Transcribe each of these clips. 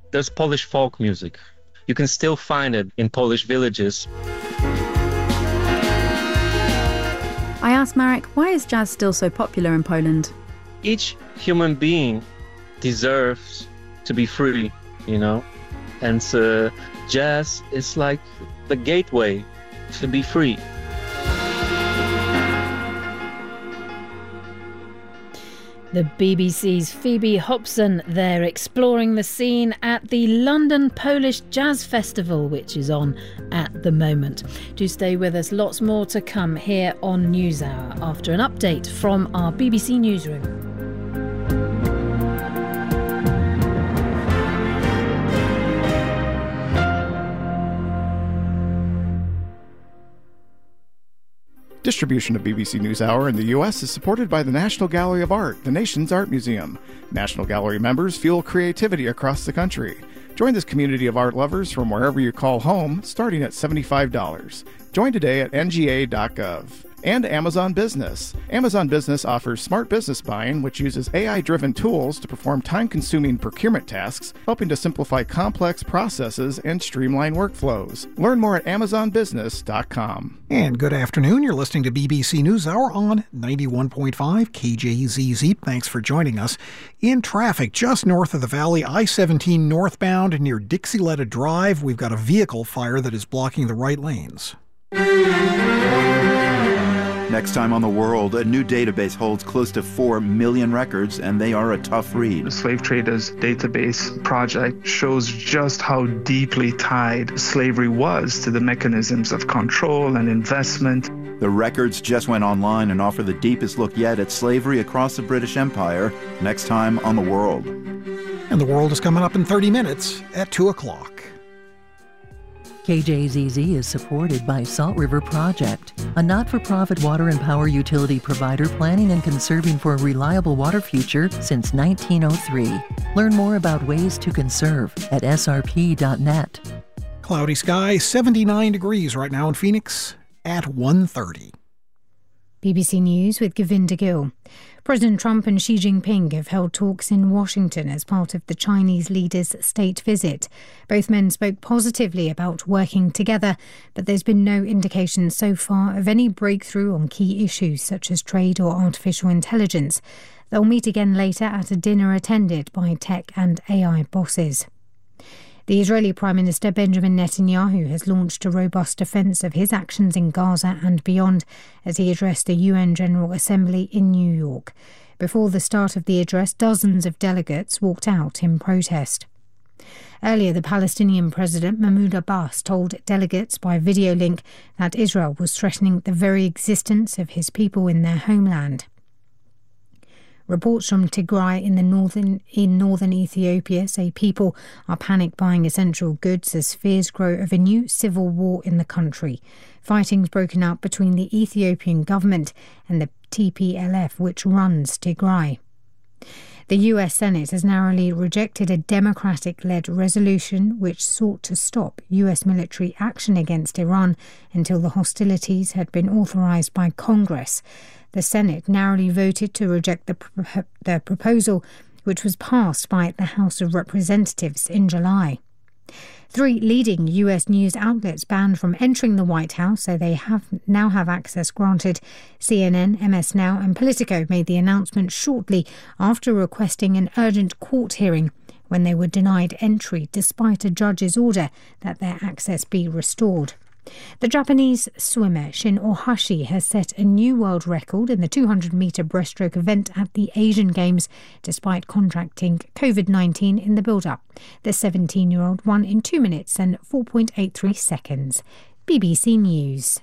There's Polish folk music. You can still find it in Polish villages. I asked Marek, why is jazz still so popular in Poland? Each human being deserves to be free, and jazz is like the gateway to be free. The BBC's Phoebe Hobson there, exploring the scene at the London Polish Jazz Festival, which is on at the moment. Do stay with us, lots more to come here on NewsHour after an update from our BBC newsroom. Distribution of BBC NewsHour in the U.S. is supported by the National Gallery of Art, the nation's art museum. National Gallery members fuel creativity across the country. Join this community of art lovers from wherever you call home, starting at $75. Join today at nga.gov. And Amazon Business. Amazon Business offers smart business buying, which uses AI-driven tools to perform time-consuming procurement tasks, helping to simplify complex processes and streamline workflows. Learn more at amazonbusiness.com. And good afternoon. You're listening to BBC NewsHour on 91.5 KJZZ. Thanks for joining us. In traffic just north of the valley, I-17 northbound near Dixie-Letta Drive, we've got a vehicle fire that is blocking the right lanes. Next time on The World, a new database holds close to 4 million records, and they are a tough read. The Slave Traders Database Project shows just how deeply tied slavery was to the mechanisms of control and investment. The records just went online and offer the deepest look yet at slavery across the British Empire. Next time on The World. And The World is coming up in 30 minutes at 2 o'clock. KJZZ is supported by Salt River Project, a not-for-profit water and power utility provider planning and conserving for a reliable water future since 1903. Learn more about ways to conserve at srp.net. Cloudy sky, 79 degrees right now in Phoenix at 1:30. BBC News with Govinda Gill. President Trump and Xi Jinping have held talks in Washington as part of the Chinese leader's state visit. Both men spoke positively about working together, but there's been no indication so far of any breakthrough on key issues such as trade or artificial intelligence. They'll meet again later at a dinner attended by tech and AI bosses. The Israeli Prime Minister Benjamin Netanyahu has launched a robust defence of his actions in Gaza and beyond as he addressed the UN General Assembly in New York. Before the start of the address, dozens of delegates walked out in protest. Earlier, the Palestinian President Mahmoud Abbas told delegates by video link that Israel was threatening the very existence of his people in their homeland. Reports from Tigray in northern Ethiopia say people are panic buying essential goods as fears grow of a new civil war in the country. Fighting's broken out between the Ethiopian government and the TPLF, which runs Tigray. The US Senate has narrowly rejected a Democratic-led resolution which sought to stop US military action against Iran until the hostilities had been authorized by Congress. The Senate narrowly voted to reject the proposal, which was passed by the House of Representatives in July. 3 leading US news outlets banned from entering the White House, so they now have access granted. CNN, MS Now and Politico made the announcement shortly after requesting an urgent court hearing when they were denied entry despite a judge's order that their access be restored. The Japanese swimmer Shin Ohashi has set a new world record in the 200-metre breaststroke event at the Asian Games, despite contracting COVID-19 in the build-up. The 17-year-old won in 2 minutes and 4.83 seconds. BBC News.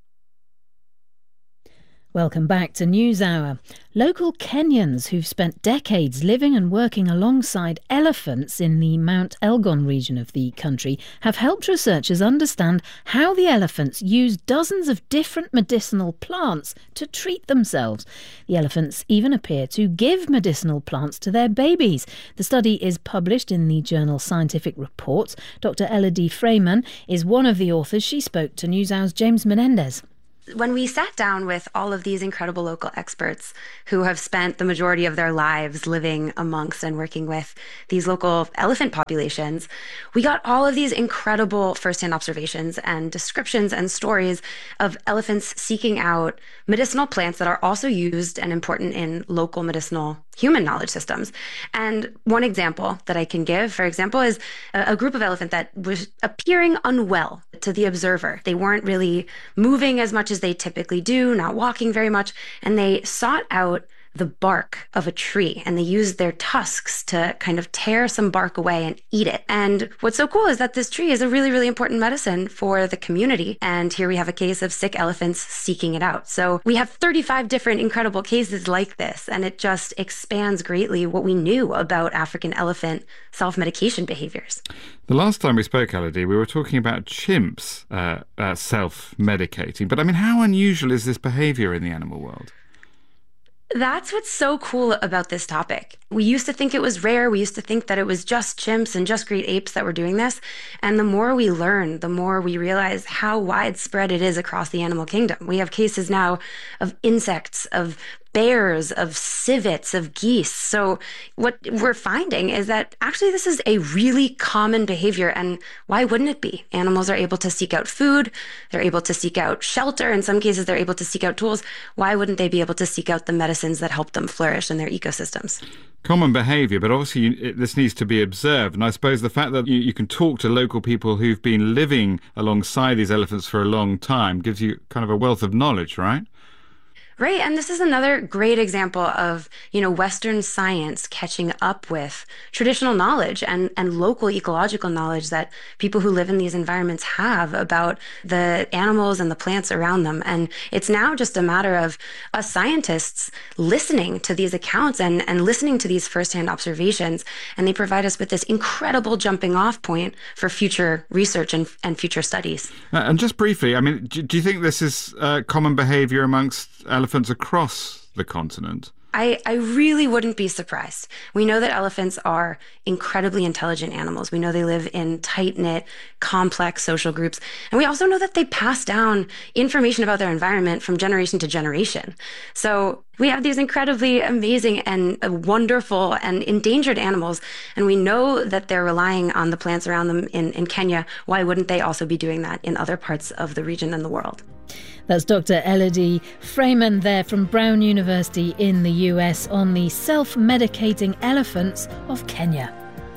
Welcome back to NewsHour. Local Kenyans who've spent decades living and working alongside elephants in the Mount Elgon region of the country have helped researchers understand how the elephants use dozens of different medicinal plants to treat themselves. The elephants even appear to give medicinal plants to their babies. The study is published in the journal Scientific Reports. Dr. Elodie Freeman is one of the authors. She spoke to NewsHour's James Menendez. when we sat down with all of these incredible local experts who have spent the majority of their lives living amongst and working with these local elephant populations, we got all of these incredible firsthand observations and descriptions and stories of elephants seeking out medicinal plants that are also used and important in local medicinal human knowledge systems. And one example that I can give, for example, is a group of elephant that was appearing unwell to the observer. They weren't really moving as much as they typically do, not walking very much, and they sought out the bark of a tree, and they used their tusks to kind of tear some bark away and eat it. And what's so cool is that this tree is a really, really important medicine for the community. And here we have a case of sick elephants seeking it out. So we have 35 different incredible cases like this, and it just expands greatly what we knew about African elephant self-medication behaviors. The last time we spoke, Elodie, we were talking about chimps self-medicating. But I mean, how unusual is this behavior in the animal world? That's what's so cool about this topic. We used to think it was rare. We used to think that it was just chimps and just great apes that were doing this. And the more we learn, the more we realize how widespread it is across the animal kingdom. We have cases now of insects, of bears, of civets, of geese. So what we're finding is that actually this is a really common behavior. And why wouldn't it be? Animals are able to seek out food. They're able to seek out shelter. In some cases, they're able to seek out tools. Why wouldn't they be able to seek out the medicines that help them flourish in their ecosystems? Common behaviour, but obviously this needs to be observed. And I suppose the fact that you can talk to local people who've been living alongside these elephants for a long time gives you kind of a wealth of knowledge, right? Right. And this is another great example of, Western science catching up with traditional knowledge and local ecological knowledge that people who live in these environments have about the animals and the plants around them. And it's now just a matter of us scientists listening to these accounts and listening to these firsthand observations. And they provide us with this incredible jumping off point for future research and future studies. And just briefly, I mean, do you think this is common behavior amongst elephants across the continent? I really wouldn't be surprised. We know that elephants are incredibly intelligent animals. We know they live in tight-knit, complex social groups. And we also know that they pass down information about their environment from generation to generation. So we have these incredibly amazing and wonderful and endangered animals. And we know that they're relying on the plants around them in Kenya. Why wouldn't they also be doing that in other parts of the region and the world? That's Dr. Elodie Freeman there from Brown University in the US on the self-medicating elephants of Kenya.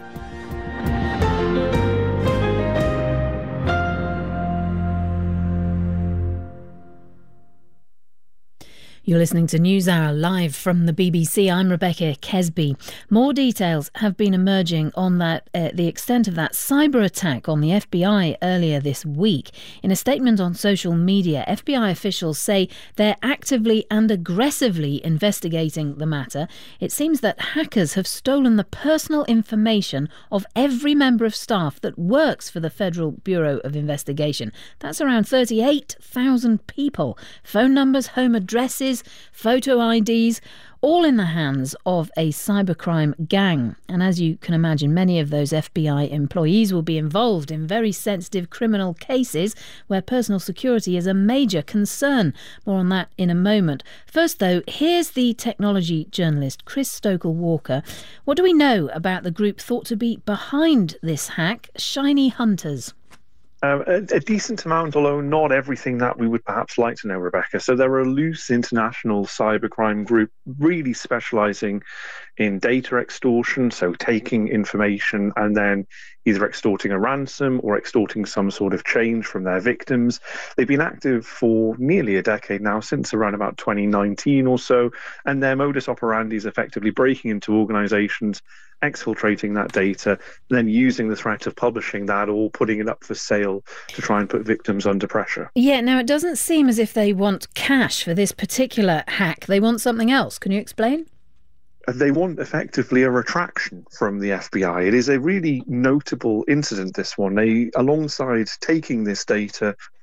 You're listening to NewsHour live from the BBC. I'm Rebecca Kesby. More details have been emerging on the extent of that cyber attack on the FBI earlier this week. In a statement on social media, FBI officials say they're actively and aggressively investigating the matter. It seems that hackers have stolen the personal information of every member of staff that works for the Federal Bureau of Investigation. That's around 38,000 people. Phone numbers, home addresses, photo IDs, all in the hands of a cybercrime gang. And as you can imagine, many of those FBI employees will be involved in very sensitive criminal cases where personal security is a major concern. More on that in a moment. First, though, here's the technology journalist Chris Stokel-Walker. What do we know about the group thought to be behind this hack, Shiny Hunters? A decent amount, although not everything that we would perhaps like to know, Rebecca. So they're a loose international cybercrime group really specialising in data extortion, so taking information and then either extorting a ransom or extorting some sort of change from their victims. They've been active for nearly a decade now, since around about 2019 or so, and their modus operandi is effectively breaking into organisations, exfiltrating that data, and then using the threat of publishing that or putting it up for sale to try and put victims under pressure. Yeah, now it doesn't seem as if they want cash for this particular hack. They want something else. Can you explain? They want effectively a retraction from the FBI. It is a really notable incident, this one. They, alongside taking this data,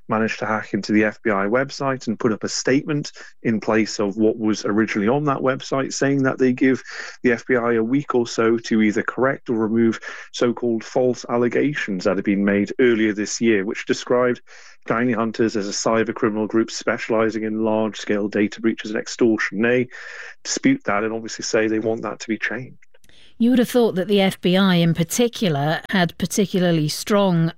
managed to hack into the FBI website and put up a statement in place of what was originally on that website, saying that they give the FBI a week or so to either correct or remove so-called false allegations that had been made earlier this year, which described Shiny Hunters as a cyber criminal group specializing in large-scale data breaches and extortion. They dispute that and obviously say they want that to be changed. You would have thought that the FBI in particular had particularly strong,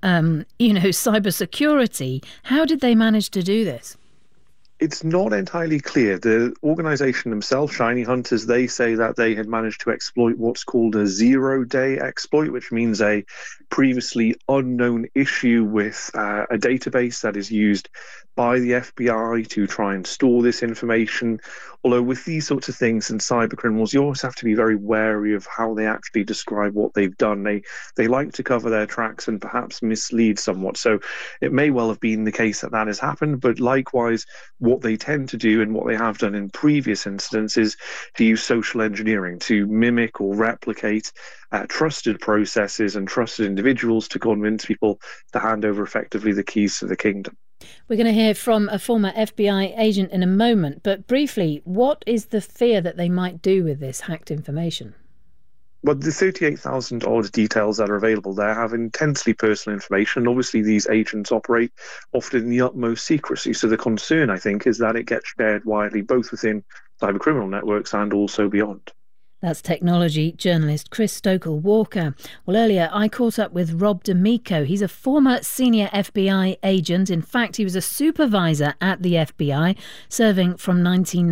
cybersecurity. How did they manage to do this? It's not entirely clear. The organization themselves, Shiny Hunters, they say that they had managed to exploit what's called a zero-day exploit, which means a previously unknown issue with a database that is used by the FBI to try and store this information. Although with these sorts of things and cyber criminals, you always have to be very wary of how they actually describe what they've done. They like to cover their tracks and perhaps mislead somewhat. So it may well have been the case that has happened, but likewise, what they tend to do and what they have done in previous incidents is to use social engineering to mimic or replicate trusted processes and trusted individuals to convince people to hand over effectively the keys to the kingdom. We're going to hear from a former FBI agent in a moment, but briefly, what is the fear that they might do with this hacked information? Well, the 38,000 odd details that are available there have intensely personal information. And obviously, these agents operate often in the utmost secrecy. So the concern, I think, is that it gets shared widely, both within cybercriminal networks and also beyond. That's technology journalist Chris Stokel-Walker. Well, earlier I caught up with Rob D'Amico. He's a former senior FBI agent. In fact, he was a supervisor at the FBI, serving from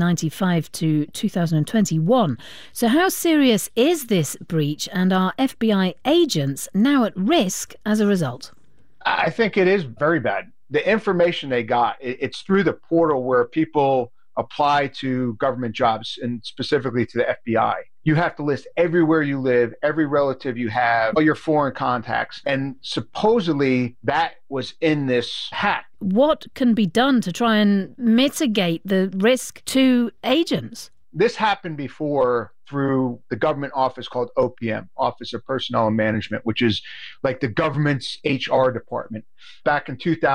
1995 to 2021. So how serious is this breach, and are FBI agents now at risk as a result? I think it is very bad. The information they got, it's through the portal where people apply to government jobs, and specifically to the FBI. You have to list everywhere you live, every relative you have, all your foreign contacts. And supposedly that was in this hack. What can be done to try and mitigate the risk to agents? This happened before through the government office called OPM, Office of Personnel and Management, which is like the government's HR department. Back in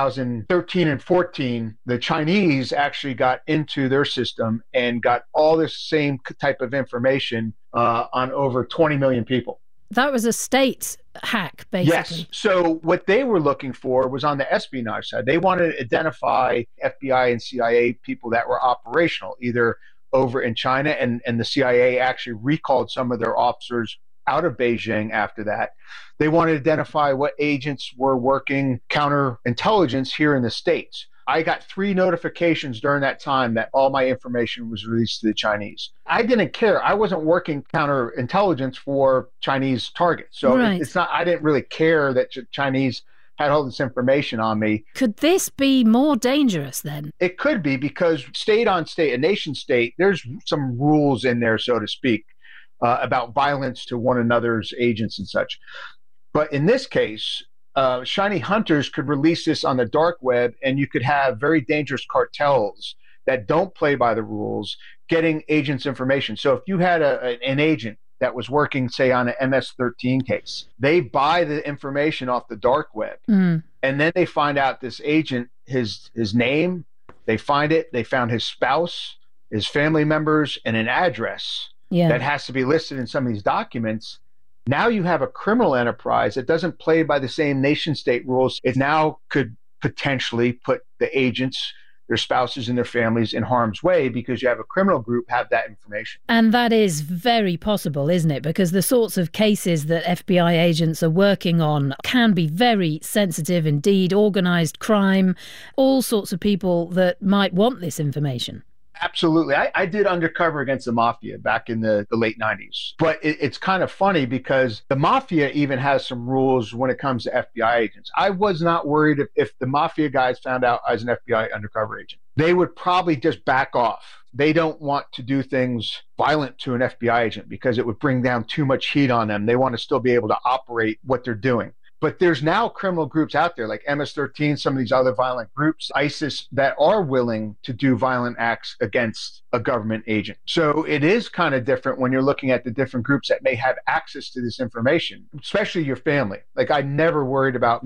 2013 and 14, the Chinese actually got into their system and got all this same type of information on over 20 million people. That was a state hack, basically. Yes. So what they were looking for was on the espionage side. They wanted to identify FBI and CIA people that were operational, either over in China, and the CIA actually recalled some of their officers out of Beijing after that. They wanted to identify what agents were working counterintelligence here in the States. I got 3 notifications during that time that all my information was released to the Chinese. I didn't care. I wasn't working counterintelligence for Chinese targets. So it's not, I didn't really care that Chinese had all this information on me. Could this be more dangerous then? It could be, because state on state, a nation state, there's some rules in there, so to speak, about violence to one another's agents and such. But in this case, Shiny Hunters could release this on the dark web, and you could have very dangerous cartels that don't play by the rules getting agents' information. So if you had an agent that was working, say, on an MS-13 case, they buy the information off the dark web, and then they find out this agent, his name, they find it, they found his spouse, his family members, and an address that has to be listed in some of these documents. Now you have a criminal enterprise that doesn't play by the same nation-state rules. It now could potentially put the agents, their spouses and their families in harm's way, because you have a criminal group have that information. And that is very possible, isn't it? Because the sorts of cases that FBI agents are working on can be very sensitive indeed, organised crime, all sorts of people that might want this information. Absolutely. I did Undercover Against the Mafia back in the late 90s. But it's kind of funny because the Mafia even has some rules when it comes to FBI agents. I was not worried if the Mafia guys found out I was an FBI undercover agent. They would probably just back off. They don't want to do things violent to an FBI agent because it would bring down too much heat on them. They want to still be able to operate what they're doing. But there's now criminal groups out there like MS-13, some of these other violent groups, ISIS, that are willing to do violent acts against a government agent. So it is kind of different when you're looking at the different groups that may have access to this information, especially your family. Like, I never worried about me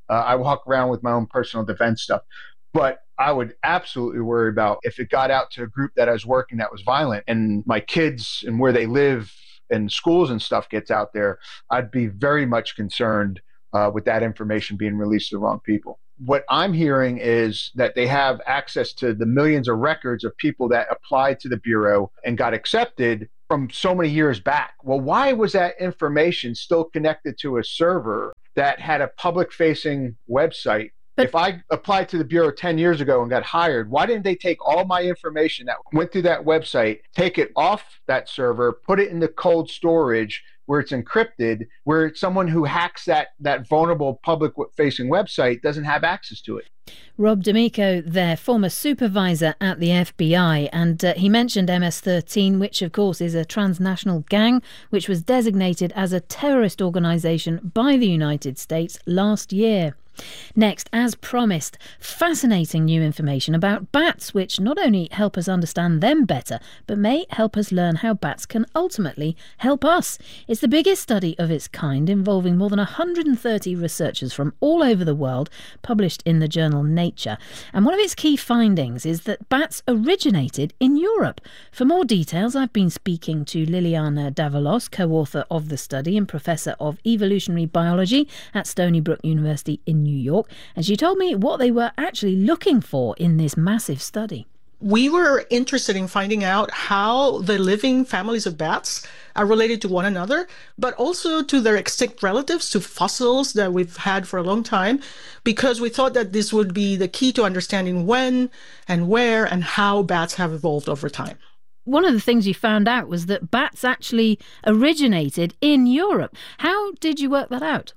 I walk around with my own personal defense stuff. But I would absolutely worry about if it got out to a group that I was working that was violent, and my kids and where they live and schools and stuff gets out there. I'd be very much concerned with that information being released to the wrong people. What I'm hearing is that they have access to the millions of records of people that applied to the Bureau and got accepted from so many years back. Well, why was that information still connected to a server that had a public-facing website? But if I applied to the Bureau 10 years ago and got hired, why didn't they take all my information that went through that website, take it off that server, put it into cold storage where it's encrypted, where someone who hacks that vulnerable public-facing website doesn't have access to it? Rob D'Amico, their former supervisor at the FBI, and he mentioned MS-13, which of course is a transnational gang which was designated as a terrorist organisation by the United States last year. Next, as promised, fascinating new information about bats, which not only help us understand them better, but may help us learn how bats can ultimately help us. It's the biggest study of its kind, involving more than 130 researchers from all over the world, published in the journal Nature. And one of its key findings is that bats originated in Europe. For more details, I've been speaking to Liliana Davalos, co-author of the study and professor of evolutionary biology at Stony Brook University in New York, and she told me what they were actually looking for in this massive study. We were interested in finding out how the living families of bats are related to one another, but also to their extinct relatives, to fossils that we've had for a long time, because we thought that this would be the key to understanding when and where and how bats have evolved over time. One of the things you found out was that bats actually originated in Europe. How did you work that out?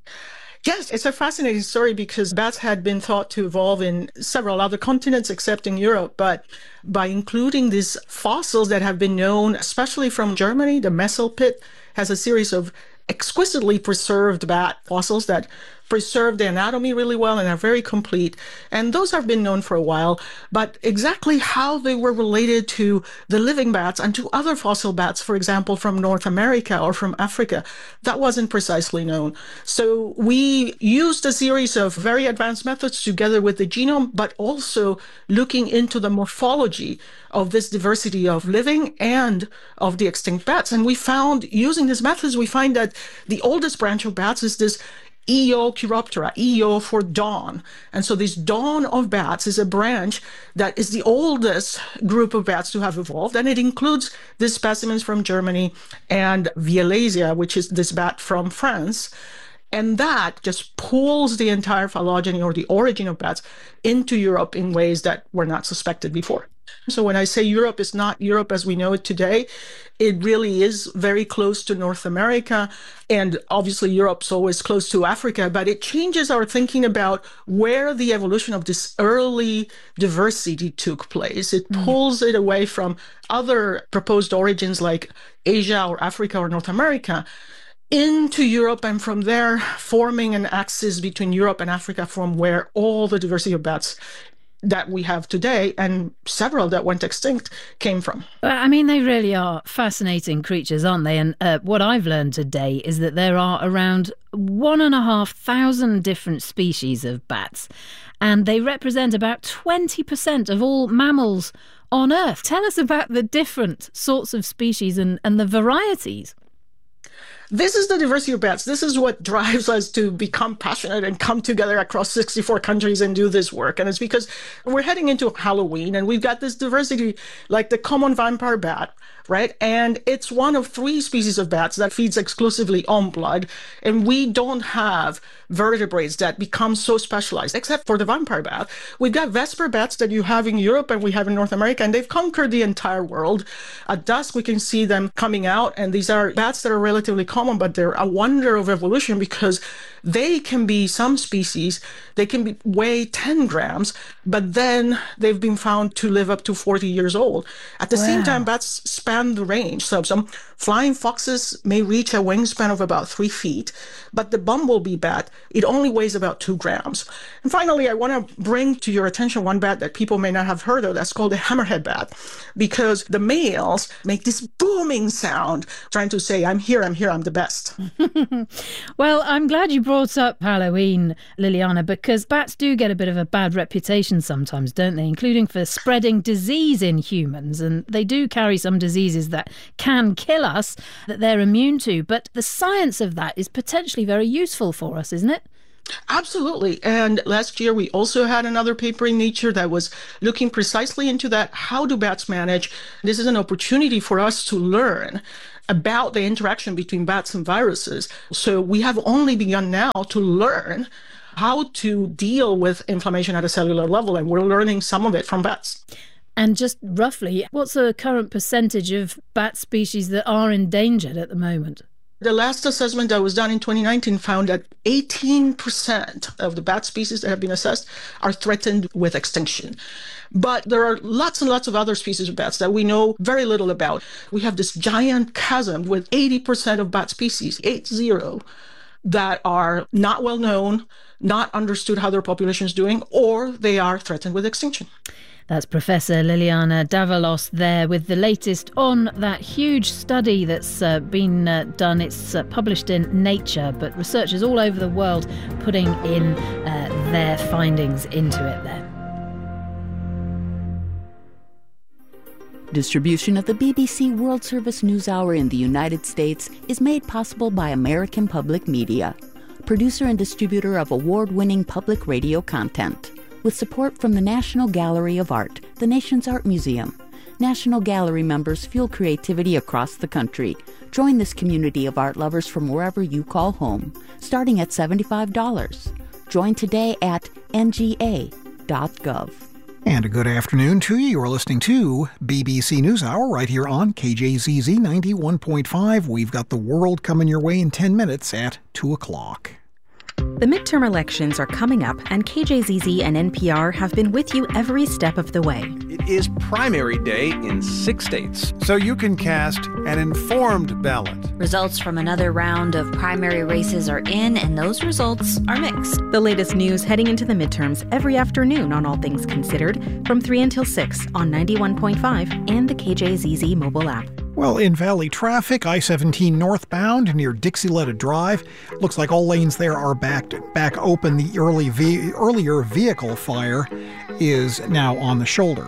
Yes, it's a fascinating story because bats had been thought to evolve in several other continents except in Europe. But by including these fossils that have been known, especially from Germany, the Messel pit has a series of exquisitely preserved bat fossils that preserve the anatomy really well and are very complete. And those have been known for a while, but exactly how they were related to the living bats and to other fossil bats, for example, from North America or from Africa, that wasn't precisely known. So we used a series of very advanced methods together with the genome, but also looking into the morphology of this diversity of living and of the extinct bats. And we found, using these methods, we find that the oldest branch of bats is this Eochiroptera, Eo for dawn. And so this dawn of bats is a branch that is the oldest group of bats to have evolved, and it includes these specimens from Germany and Vielesia, which is this bat from France. And that just pulls the entire phylogeny or the origin of bats into Europe in ways that were not suspected before. So when I say Europe is not Europe as we know it today, it really is very close to North America. And obviously Europe's always close to Africa, but it changes our thinking about where the evolution of this early diversity took place. It pulls it away from other proposed origins like Asia or Africa or North America into Europe, and from there forming an axis between Europe and Africa from where all the diversity of bats that we have today, and several that went extinct, came from. I mean, they really are fascinating creatures, aren't they? And what I've learned today is that there are around 1,500 different species of bats, and they represent about 20% of all mammals on Earth. Tell us about the different sorts of species and the varieties. This is the diversity of bats. This is what drives us to become passionate and come together across 64 countries and do this work. And it's because we're heading into Halloween and we've got this diversity like the common vampire bat, right? And it's one of 3 species of bats that feeds exclusively on blood. And we don't have vertebrates that become so specialized, except for the vampire bat. We've got Vesper bats that you have in Europe and we have in North America, and they've conquered the entire world. At dusk, we can see them coming out, and these are bats that are relatively common, but they're a wonder of evolution because they can be, some species, they can weigh 10 grams, but then they've been found to live up to 40 years old. At the same time, bats span expand the range. So some flying foxes may reach a wingspan of about 3 feet, but the bumblebee bat, it only weighs about 2 grams. And finally, I want to bring to your attention one bat that people may not have heard of. That's called the hammerhead bat, because the males make this booming sound, trying to say, I'm here, I'm the best. Well, I'm glad you brought up Halloween, Liliana, because bats do get a bit of a bad reputation sometimes, don't they? Including for spreading disease in humans. And they do carry some diseases that can kill us, that they're immune to. But the science of that is potentially very useful for us, isn't it? Absolutely. And last year, we also had another paper in Nature that was looking precisely into that. How do bats manage? This is an opportunity for us to learn about the interaction between bats and viruses. So we have only begun now to learn how to deal with inflammation at a cellular level, and we're learning some of it from bats. And just roughly, what's the current percentage of bat species that are endangered at the moment? The last assessment that was done in 2019 found that 18% of the bat species that have been assessed are threatened with extinction. But there are lots and lots of other species of bats that we know very little about. We have this giant chasm with 80% of bat species, 80, that are not well known, not understood how their population is doing, or they are threatened with extinction. That's Professor Liliana Davalos there with the latest on that huge study that's been done. It's published in Nature, but researchers all over the world putting in their findings into it there. Distribution of the BBC World Service NewsHour in the United States is made possible by American Public Media, producer and distributor of award-winning public radio content. With support from the National Gallery of Art, the nation's art museum. National Gallery members fuel creativity across the country. Join this community of art lovers from wherever you call home, starting at $75. Join today at nga.gov. And a good afternoon to you. You're listening to BBC NewsHour right here on KJZZ 91.5. We've got the world coming your way in 10 minutes at 2 o'clock. The midterm elections are coming up, and KJZZ and NPR have been with you every step of the way. It is primary day in 6 states. So you can cast an informed ballot. Results from another round of primary races are in, and those results are mixed. The latest news heading into the midterms every afternoon on All Things Considered from 3 until 6 on 91.5 and the KJZZ mobile app. Well, in Valley traffic, I-17 northbound near Dixie-Letta Drive. Looks like all lanes there are back open. The earlier vehicle fire is now on the shoulder.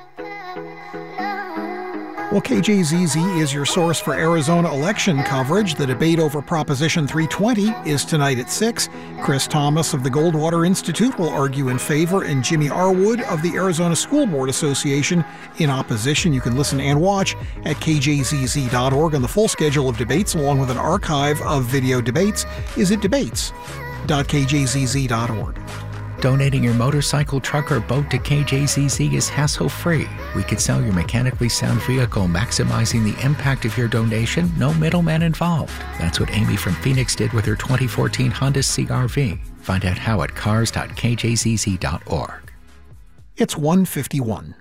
Well, KJZZ is your source for Arizona election coverage. The debate over Proposition 320 is tonight at 6. Chris Thomas of the Goldwater Institute will argue in favor, and Jimmy Arwood of the Arizona School Board Association in opposition. You can listen and watch at kjzz.org, and the full schedule of debates, along with an archive of video debates, is at debates.kjzz.org. Donating your motorcycle, truck, or boat to KJZZ is hassle-free. We could sell your mechanically sound vehicle, maximizing the impact of your donation, no middleman involved. That's what Amy from Phoenix did with her 2014 Honda CR-V. Find out how at cars.kjzz.org. It's 1:51.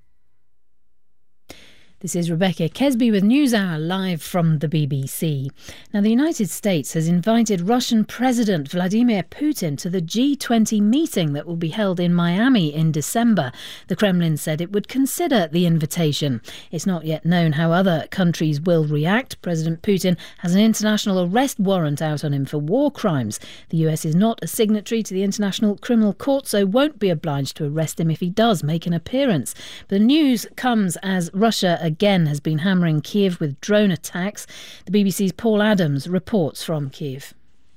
This is Rebecca Kesby with NewsHour live from the BBC. Now, the United States has invited Russian President Vladimir Putin to the G20 meeting that will be held in Miami in December. The Kremlin said it would consider the invitation. It's not yet known how other countries will react. President Putin has an international arrest warrant out on him for war crimes. The US is not a signatory to the International Criminal Court, so won't be obliged to arrest him if he does make an appearance. But the news comes as Russia again has been hammering Kiev with drone attacks. The BBC's Paul Adams reports from Kiev.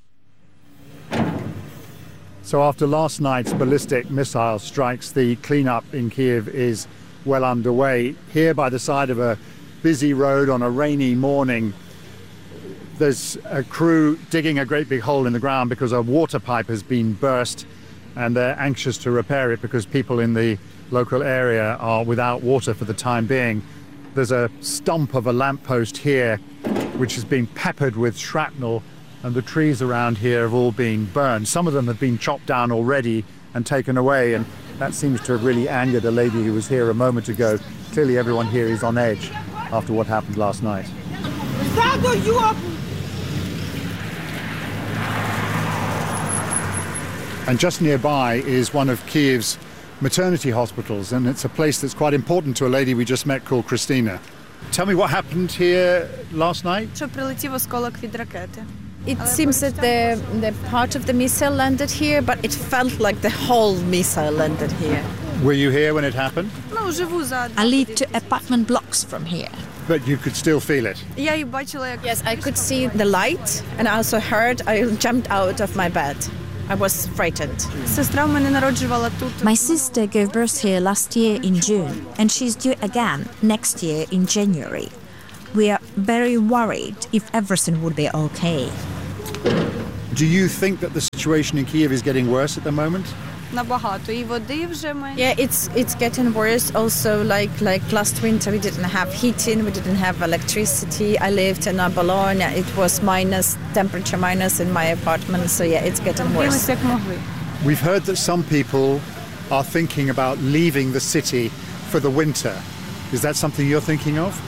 So after last night's ballistic missile strikes, the cleanup in Kiev is well underway. Here by the side of a busy road on a rainy morning, there's a crew digging a great big hole in the ground because a water pipe has been burst, and they're anxious to repair it because people in the local area are without water for the time being. There's a stump of a lamppost here which has been peppered with shrapnel, and the trees around here have all been burned. Some of them have been chopped down already and taken away, and that seems to have really angered a lady who was here a moment ago. Clearly everyone here is on edge. after what happened last night. And just nearby is one of Kiev's maternity hospitals, and it's a place that's quite important to a lady we just met called Christina. Tell me what happened here last night? It seems that the part of the missile landed here, but it felt like the whole missile landed here. Were you here when it happened? I live 2 apartment blocks from here. But you could still feel it? Yes, I could see the light, and I also heard. I jumped out of my bed. I was frightened. My sister gave birth here last year in June, and she's due again next year in January. We are very worried if everything would be okay. Do you think that the situation in Kiev is getting worse at the moment? Yeah, it's getting worse. Also, like last winter, we didn't have heating, we didn't have electricity. I lived in Bologna. It was temperature minus in my apartment. So yeah, it's getting worse. We've heard that some people are thinking about leaving the city for the winter. Is that something you're thinking of?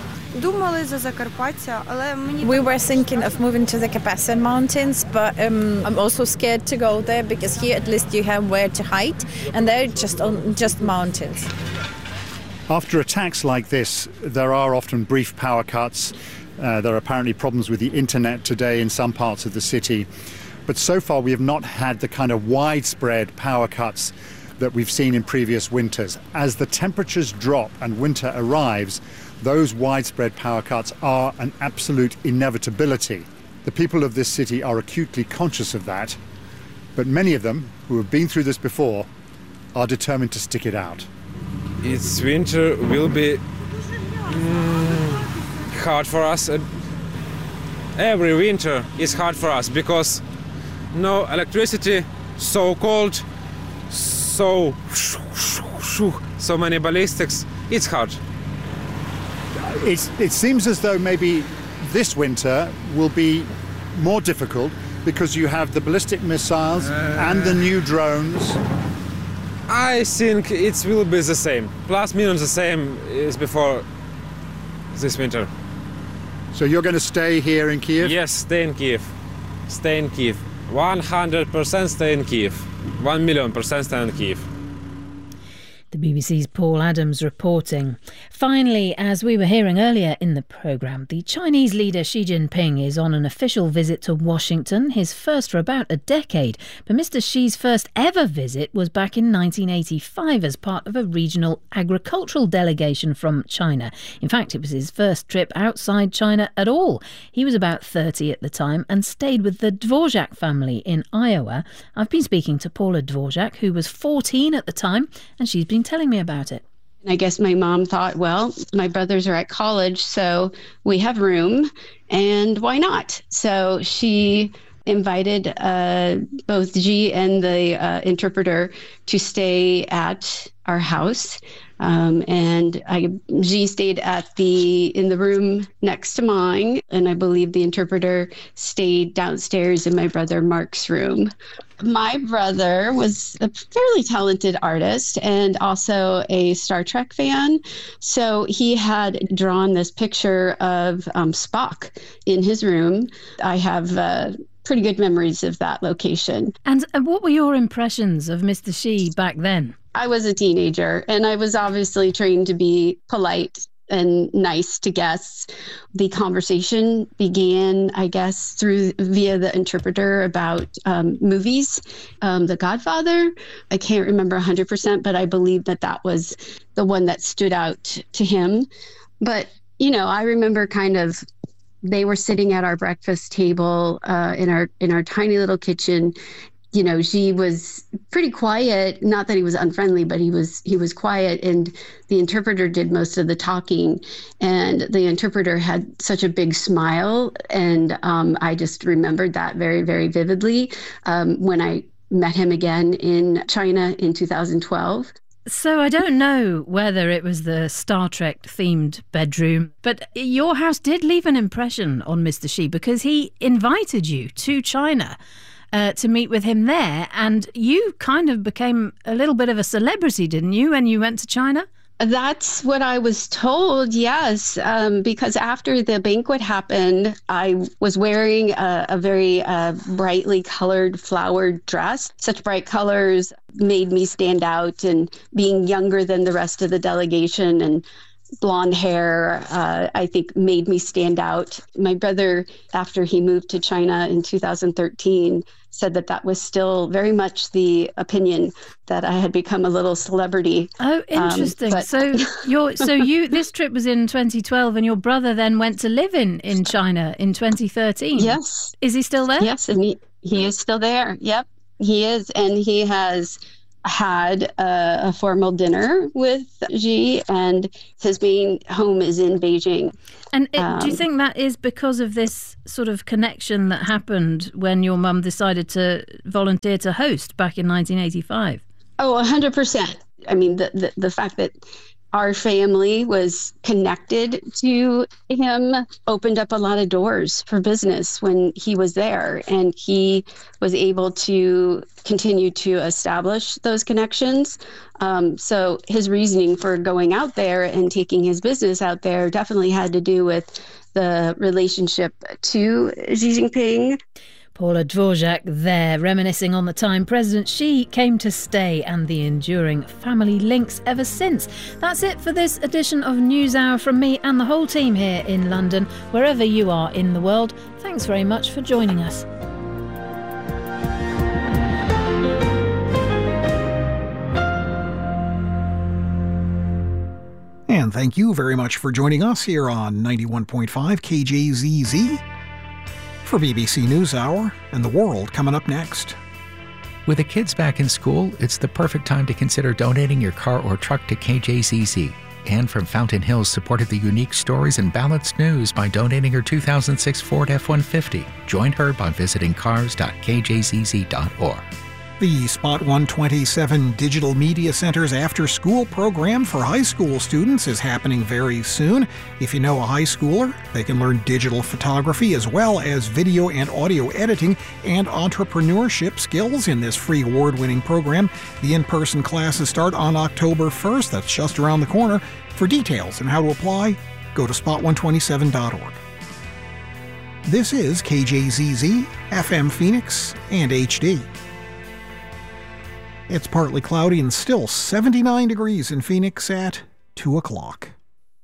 We were thinking of moving to the Carpathian Mountains, but I'm also scared to go there because here at least you have where to hide, and they're just mountains. After attacks like this, there are often brief power cuts. There are apparently problems with the internet today in some parts of the city. But so far we have not had the kind of widespread power cuts that we've seen in previous winters. As the temperatures drop and winter arrives, those widespread power cuts are an absolute inevitability. The people of this city are acutely conscious of that, but many of them, who have been through this before, are determined to stick it out. It's winter will be hard for us. Every winter is hard for us because no electricity, so cold, so many ballistics. It's hard. It seems as though maybe this winter will be more difficult because you have the ballistic missiles and the new drones. I think it will be the same, plus minus the same as before this winter. So you're going to stay here in Kiev? Yes, stay in Kiev. Stay in Kiev. 100% stay in Kiev. 1,000,000% stay in Kiev. The BBC's Paul Adams reporting. Finally, as we were hearing earlier in the programme, the Chinese leader Xi Jinping is on an official visit to Washington, his first for about a decade. But Mr. Xi's first ever visit was back in 1985 as part of a regional agricultural delegation from China. In fact, it was his first trip outside China at all. He was about 30 at the time and stayed with the Dvorak family in Iowa. I've been speaking to Paula Dvorak, who was 14 at the time, and she's been telling me about it. I guess my mom thought, well, my brothers are at college, so we have room, and why not? So she invited both Xi and the interpreter to stay at our house. And Xi stayed in the room next to mine, and I believe the interpreter stayed downstairs in my brother Mark's room. My brother was a fairly talented artist and also a Star Trek fan. So he had drawn this picture of Spock in his room. I have pretty good memories of that location. And what were your impressions of Mr. Xi back then? I was a teenager, and I was obviously trained to be polite and nice to guests. The conversation began, I guess, via the interpreter about movies. The Godfather, I can't remember 100%, but I believe that was the one that stood out to him. But, I remember they were sitting at our breakfast table in our tiny little kitchen. Xi was pretty quiet, not that he was unfriendly, but he was quiet, and the interpreter did most of the talking, and the interpreter had such a big smile, and I just remembered that very, very vividly when I met him again in China in 2012. So I don't know whether it was the Star Trek themed bedroom, but your house did leave an impression on Mr. Xi because he invited you to China to meet with him there, and you kind of became a little bit of a celebrity, didn't you, when you went to China? That's what I was told, yes, because after the banquet happened, I was wearing a very brightly colored flowered dress. Such bright colors made me stand out, and being younger than the rest of the delegation and blonde hair, I think made me stand out. My brother, after he moved to China in 2013, said that was still very much the opinion that I had become a little celebrity. Oh, interesting. This trip was in 2012, and your brother then went to live in China in 2013. Yes. Is he still there? Yes, and he is still there. Yep, he is, and he has had a formal dinner with Xi, and his main home is in Beijing. And do you think that is because of this sort of connection that happened when your mum decided to volunteer to host back in 1985? Oh, 100%. I mean, the fact that our family was connected to him opened up a lot of doors for business when he was there, and he was able to continue to establish those connections. So his reasoning for going out there and taking his business out there definitely had to do with the relationship to Xi Jinping. Paula Dvorak there, reminiscing on the time President Xi came to stay and the enduring family links ever since. That's it for this edition of NewsHour from me and the whole team here in London. Wherever you are in the world, thanks very much for joining us. And thank you very much for joining us here on 91.5 KJZZ. For BBC NewsHour and the world coming up next. With the kids back in school, it's the perfect time to consider donating your car or truck to KJZZ. Anne from Fountain Hills supported the unique stories and balanced news by donating her 2006 Ford F-150. Join her by visiting cars.kjzz.org. The Spot 127 Digital Media Center's after-school program for high school students is happening very soon. If you know a high schooler, they can learn digital photography as well as video and audio editing and entrepreneurship skills in this free award-winning program. The in-person classes start on October 1st. That's just around the corner. For details and how to apply, go to spot127.org. This is KJZZ, FM Phoenix, and HD. It's partly cloudy and still 79 degrees in Phoenix at 2 o'clock.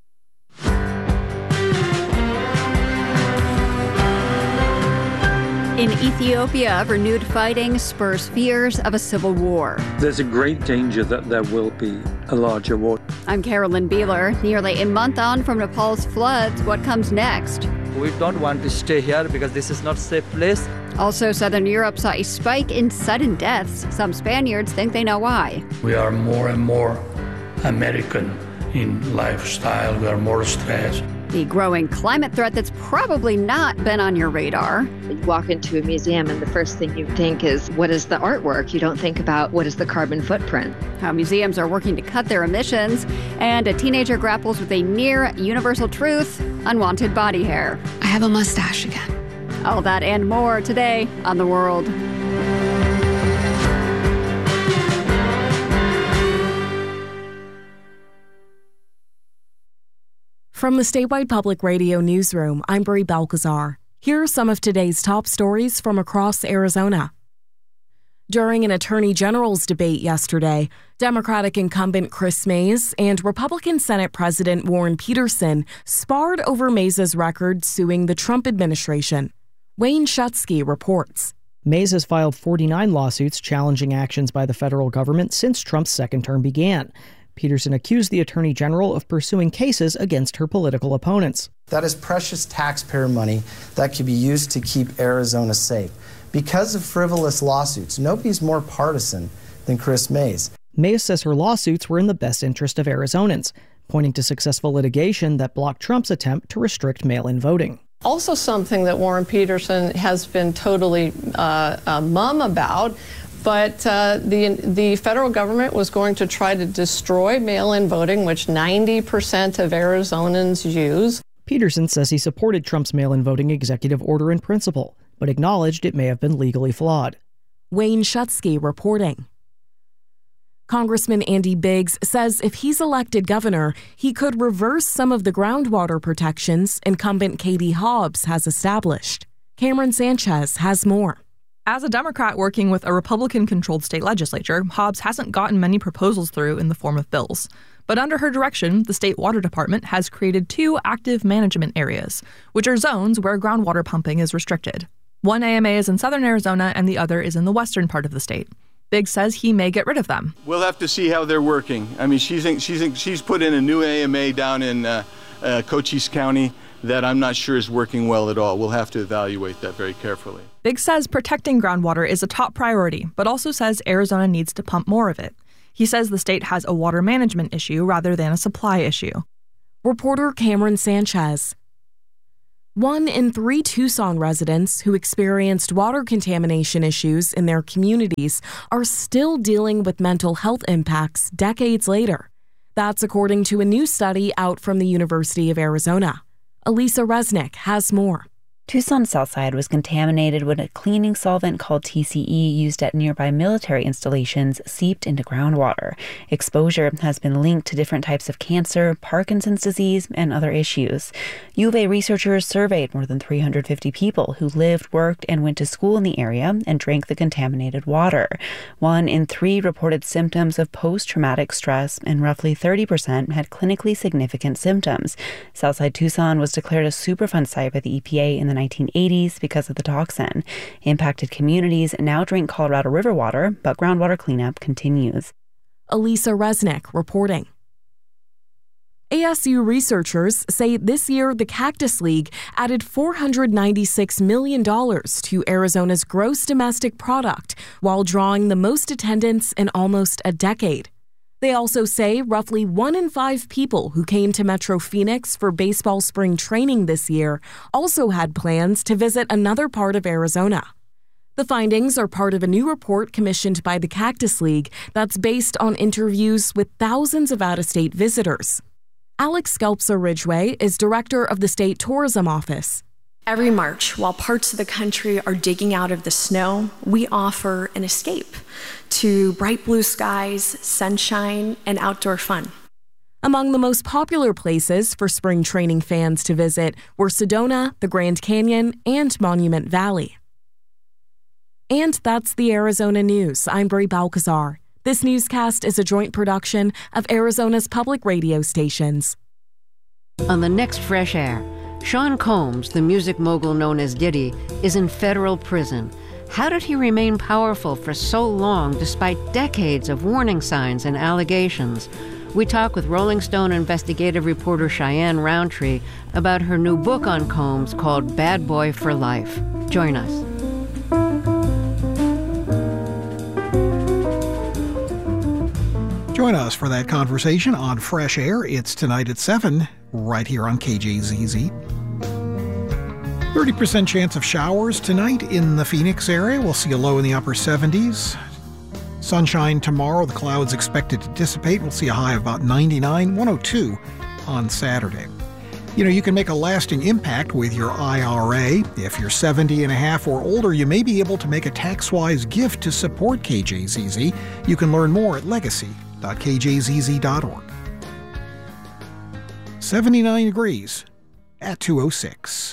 In Ethiopia, renewed fighting spurs fears of a civil war. There's a great danger that there will be a larger war. I'm Carolyn Beeler. Nearly a month on from Nepal's floods, what comes next? We don't want to stay here because this is not a safe place. Also, Southern Europe saw a spike in sudden deaths. Some Spaniards think they know why. We are more and more American in lifestyle. We are more stressed. The growing climate threat that's probably not been on your radar. You walk into a museum and the first thing you think is, what is the artwork? You don't think about what is the carbon footprint. How museums are working to cut their emissions. And a teenager grapples with a near universal truth: unwanted body hair. I have a mustache again. All that and more today on The World. From the Statewide Public Radio Newsroom, I'm Brie Belkazar. Here are some of today's top stories from across Arizona. During an attorney general's debate yesterday, Democratic incumbent Chris Mayes and Republican Senate President Warren Peterson sparred over Mayes' record suing the Trump administration. Wayne Shutsky reports. Mayes has filed 49 lawsuits challenging actions by the federal government since Trump's second term began. Peterson accused the Attorney General of pursuing cases against her political opponents. That is precious taxpayer money that could be used to keep Arizona safe. Because of frivolous lawsuits, nobody's more partisan than Chris Mayes. Mayes says her lawsuits were in the best interest of Arizonans, pointing to successful litigation that blocked Trump's attempt to restrict mail-in voting. Also something that Warren Peterson has been totally mum about, but the federal government was going to try to destroy mail-in voting, which 90% of Arizonans use. Peterson says he supported Trump's mail-in voting executive order in principle, but acknowledged it may have been legally flawed. Wayne Shutsky reporting. Congressman Andy Biggs says if he's elected governor, he could reverse some of the groundwater protections incumbent Katie Hobbs has established. Cameron Sanchez has more. As a Democrat working with a Republican-controlled state legislature, Hobbs hasn't gotten many proposals through in the form of bills. But under her direction, the state water department has created 2 active management areas, which are zones where groundwater pumping is restricted. One AMA is in southern Arizona and the other is in the western part of the state. Biggs says he may get rid of them. We'll have to see how they're working. I mean, she's put in a new AMA down in Cochise County that I'm not sure is working well at all. We'll have to evaluate that very carefully. Biggs says protecting groundwater is a top priority, but also says Arizona needs to pump more of it. He says the state has a water management issue rather than a supply issue. Reporter Cameron Sanchez. 1 in 3 Tucson residents who experienced water contamination issues in their communities are still dealing with mental health impacts decades later. That's according to a new study out from the University of Arizona. Elisa Resnick has more. Tucson's Southside was contaminated when a cleaning solvent called TCE used at nearby military installations seeped into groundwater. Exposure has been linked to different types of cancer, Parkinson's disease, and other issues. U of A researchers surveyed more than 350 people who lived, worked, and went to school in the area and drank the contaminated water. 1 in 3 reported symptoms of post-traumatic stress, and roughly 30% had clinically significant symptoms. Southside Tucson was declared a Superfund site by the EPA in the 1980s because of the toxin. Impacted communities now drink Colorado River water, but groundwater cleanup continues. Elisa Resnick reporting. ASU researchers say this year the Cactus League added $496 million to Arizona's gross domestic product while drawing the most attendance in almost a decade. They also say roughly 1 in 5 people who came to Metro Phoenix for baseball spring training this year also had plans to visit another part of Arizona. The findings are part of a new report commissioned by the Cactus League that's based on interviews with thousands of out-of-state visitors. Alex Skelpser Ridgway is director of the State Tourism Office. Every March, while parts of the country are digging out of the snow, we offer an escape to bright blue skies, sunshine, and outdoor fun. Among the most popular places for spring training fans to visit were Sedona, the Grand Canyon, and Monument Valley. And that's the Arizona News. I'm Bri Balcazar. This newscast is a joint production of Arizona's public radio stations. On the next Fresh Air, Sean Combs, the music mogul known as Diddy, is in federal prison. How did he remain powerful for so long despite decades of warning signs and allegations? We talk with Rolling Stone investigative reporter Cheyenne Roundtree about her new book on Combs called Bad Boy for Life. Join us. Join us for that conversation on Fresh Air. It's tonight at 7, right here on KJZZ. 30% chance of showers tonight in the Phoenix area. We'll see a low in the upper 70s. Sunshine tomorrow. The clouds expected to dissipate. We'll see a high of about 99, 102 on Saturday. You know, you can make a lasting impact with your IRA. If you're 70 and a half or older, you may be able to make a tax-wise gift to support KJZZ. You can learn more at legacy.kjzz.org. 79 degrees at 2:06.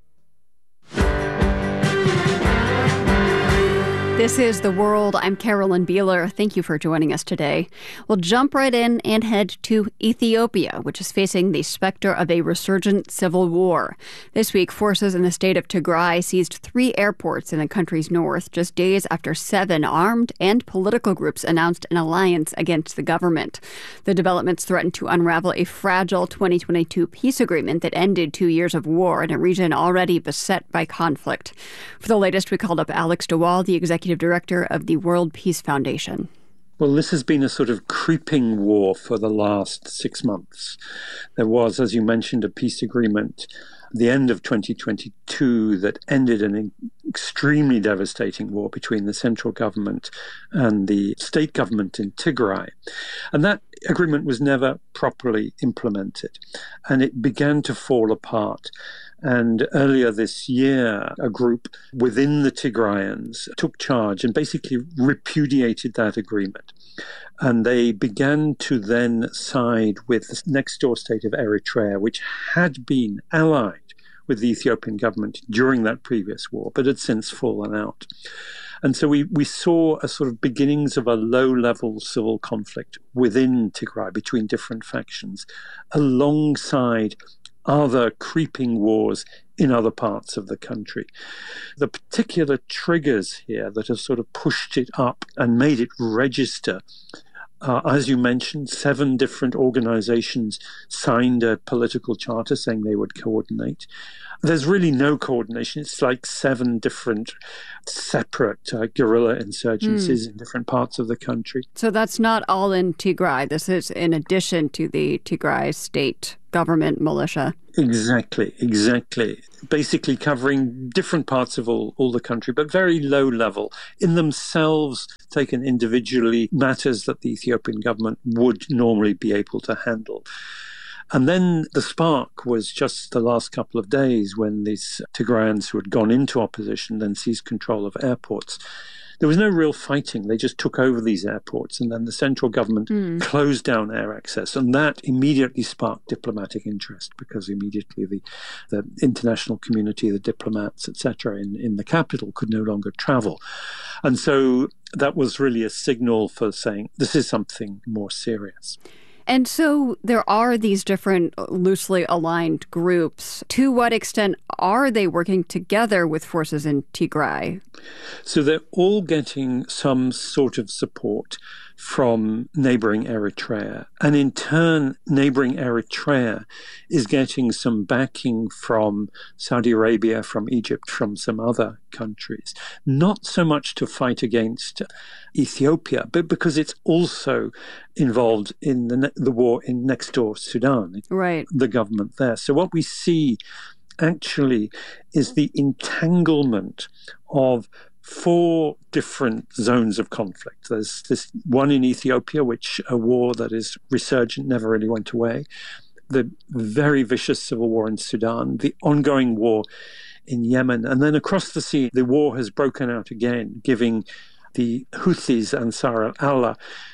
This is The World. I'm Carolyn Beeler. Thank you for joining us today. We'll jump right in and head to Ethiopia, which is facing the specter of a resurgent civil war. This week, forces in the state of Tigray seized 3 airports in the country's north, just days after 7 armed and political groups announced an alliance against the government. The developments threaten to unravel a fragile 2022 peace agreement that ended 2 years of war in a region already beset by conflict. For the latest, we called up Alex DeWaal, the executive director of the World Peace Foundation. Well, this has been a sort of creeping war for the last 6 months. There was, as you mentioned, a peace agreement at the end of 2022 that ended an extremely devastating war between the central government and the state government in Tigray. And that agreement was never properly implemented, and it began to fall apart. And earlier this year, a group within the Tigrayans took charge and basically repudiated that agreement. And they began to then side with the next door state of Eritrea, which had been allied with the Ethiopian government during that previous war, but had since fallen out. And so we saw a sort of beginnings of a low-level civil conflict within Tigray between different factions, alongside other creeping wars in other parts of the country. The particular triggers here that have sort of pushed it up and made it register, as you mentioned, 7 different organizations signed a political charter saying they would coordinate. There's really no coordination. It's like 7 different separate guerrilla insurgencies in different parts of the country. So that's not all in Tigray. This is in addition to the Tigray state government militia. Exactly. Basically covering different parts of all the country, but very low level. In themselves, taken individually, matters that the Ethiopian government would normally be able to handle. And then the spark was just the last couple of days when these Tigrayans who had gone into opposition then seized control of airports. There was no real fighting. They just took over these airports, and then the central government closed down air access. And that immediately sparked diplomatic interest, because immediately the international community, the diplomats, etc., in the capital could no longer travel. And so that was really a signal for saying this is something more serious. And so there are these different loosely aligned groups. To what extent are they working together with forces in Tigray? So they're all getting some sort of support from neighboring Eritrea. And in turn, neighboring Eritrea is getting some backing from Saudi Arabia, from Egypt, from some other countries. Not so much to fight against Ethiopia, but because it's also involved in the war in next door Sudan, right? The government there. So what we see actually is the entanglement of 4 different zones of conflict. There's this one in Ethiopia, which a war that is resurgent, never really went away. The very vicious civil war in Sudan, the ongoing war in Yemen, and then across the sea, the war has broken out again, giving the Houthis, Ansar Allah,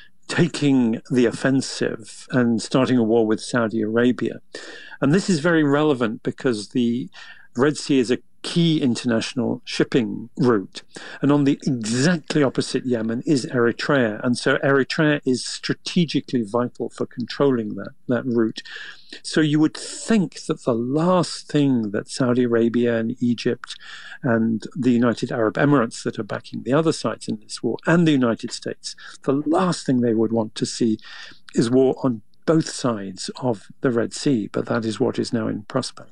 taking the offensive and starting a war with Saudi Arabia. And this is very relevant because the Red Sea is a key international shipping route. And on the exactly opposite Yemen is Eritrea. And so Eritrea is strategically vital for controlling that route. So you would think that the last thing that Saudi Arabia and Egypt and the United Arab Emirates that are backing the other sides in this war, and the United States, the last thing they would want to see is war on both sides of the Red Sea, but that is what is now in prospect.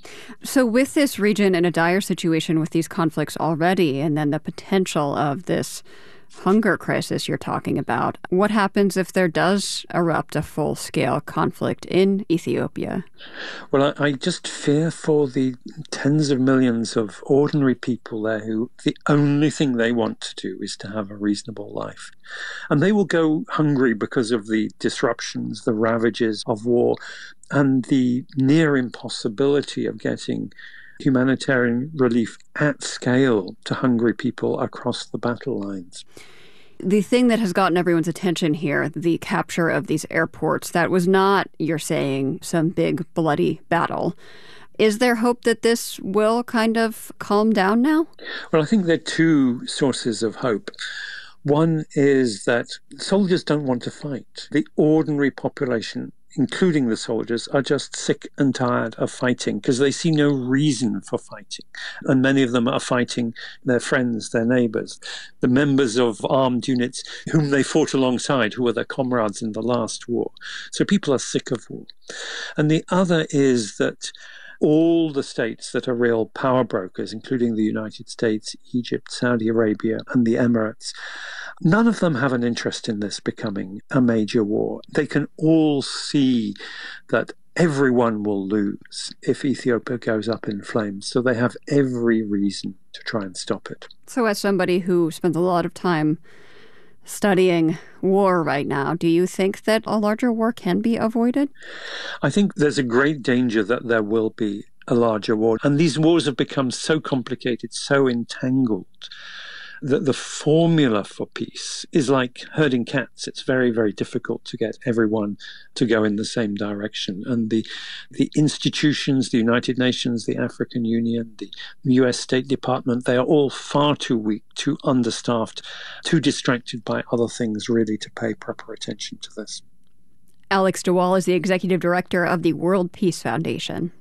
So with this region in a dire situation with these conflicts already, and then the potential of this hunger crisis you're talking about, what happens if there does erupt a full-scale conflict in Ethiopia? Well, I just fear for the tens of millions of ordinary people there who the only thing they want to do is to have a reasonable life. And they will go hungry because of the disruptions, the ravages of war, and the near impossibility of getting humanitarian relief at scale to hungry people across the battle lines. The thing that has gotten everyone's attention here, the capture of these airports, that was not, you're saying, some big bloody battle. Is there hope that this will kind of calm down now? Well, I think there are 2 sources of hope. One is that soldiers don't want to fight. The ordinary population, including the soldiers, are just sick and tired of fighting because they see no reason for fighting. And many of them are fighting their friends, their neighbors, the members of armed units whom they fought alongside, who were their comrades in the last war. So people are sick of war. And the other is that all the states that are real power brokers, including the United States, Egypt, Saudi Arabia, and the Emirates, none of them have an interest in this becoming a major war. They can all see that everyone will lose if Ethiopia goes up in flames. So they have every reason to try and stop it. So as somebody who spends a lot of time studying war right now, do you think that a larger war can be avoided? I think there's a great danger that there will be a larger war. And these wars have become so complicated, so entangled, that the formula for peace is like herding cats. It's very, very difficult to get everyone to go in the same direction. And the institutions, the United Nations, the African Union, the US State Department, they are all far too weak, too understaffed, too distracted by other things really to pay proper attention to this. Alex de Waal is the executive director of the World Peace Foundation.